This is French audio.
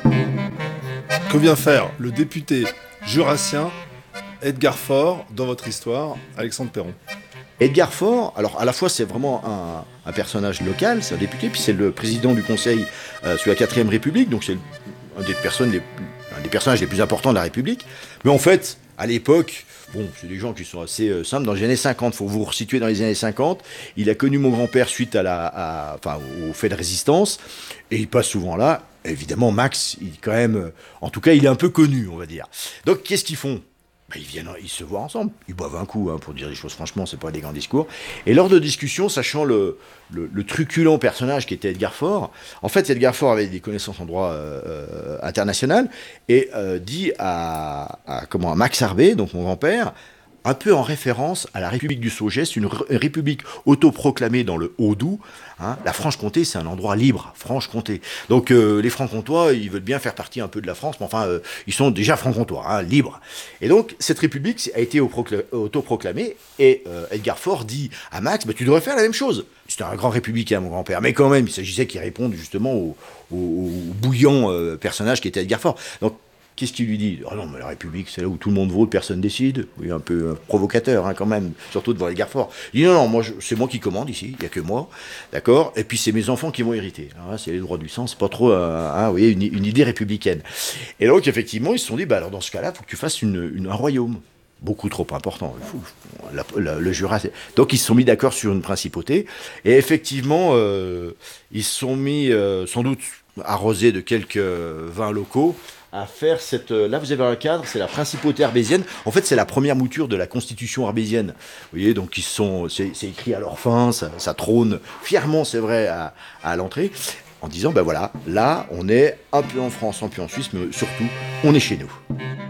Que vient faire le député jurassien Edgar Faure dans votre histoire, Alexandre Perron? Edgar Faure, alors à la fois c'est vraiment un personnage local, c'est un député, puis c'est le président du Conseil sous la 4ème République, donc c'est un des personnages les plus importants de la République. Mais en fait, à l'époque, bon, c'est des gens qui sont assez simples. Dans les années 50, il faut vous resituer dans les années 50, il a connu mon grand-père suite au fait de résistance, et il passe souvent là. Évidemment, Max, il quand même, en tout cas, il est un peu connu, on va dire. Donc, qu'est-ce qu'ils font? Ben, ils se voient ensemble, ils boivent un coup, pour dire les choses franchement, c'est pas des grands discours. Et lors de discussions, sachant le truculent personnage qui était Edgar Faure, en fait, Edgar Faure avait des connaissances en droit international, et dit à Max Arbé, donc mon grand-père, un peu en référence à la République du Saugest, une république autoproclamée dans le Haut-Doubs. Hein. La Franche-Comté, c'est un endroit libre, Franche-Comté. Donc les Francs-Comtois, ils veulent bien faire partie un peu de la France, mais enfin, ils sont déjà Francs-Comtois, hein, libres. Et donc, cette république a été autoproclamée, et Edgar Faure dit à Max, bah, tu devrais faire la même chose. C'était un grand républicain, mon grand-père, mais quand même, il s'agissait qu'il réponde justement au bouillant personnage qui était Edgar Faure. Donc, qu'est-ce qu'il lui dit? Ah non, mais la République, c'est là où tout le monde vote, personne décide. Oui, un peu provocateur, hein, quand même, surtout devant Edgar Faure. Il dit non, c'est moi qui commande ici, il n'y a que moi, d'accord? Et puis c'est mes enfants qui vont hériter. Hein, c'est les droits du sang, c'est pas trop vous voyez, une idée républicaine. Et donc, effectivement, ils se sont dit, bah, alors dans ce cas-là, il faut que tu fasses un royaume. Beaucoup trop important, le Jura. Donc ils se sont mis d'accord sur une principauté, et effectivement, ils se sont mis, sans doute arrosés de quelques vins locaux, à faire cette... Là, vous avez un cadre, c'est la principauté arbésienne. En fait, c'est la première mouture de la constitution arbésienne. Vous voyez, donc c'est écrit à leur fin, ça trône fièrement, c'est vrai, à l'entrée, en disant, ben voilà, là, on est un peu en France, un peu en Suisse, mais surtout, on est chez nous.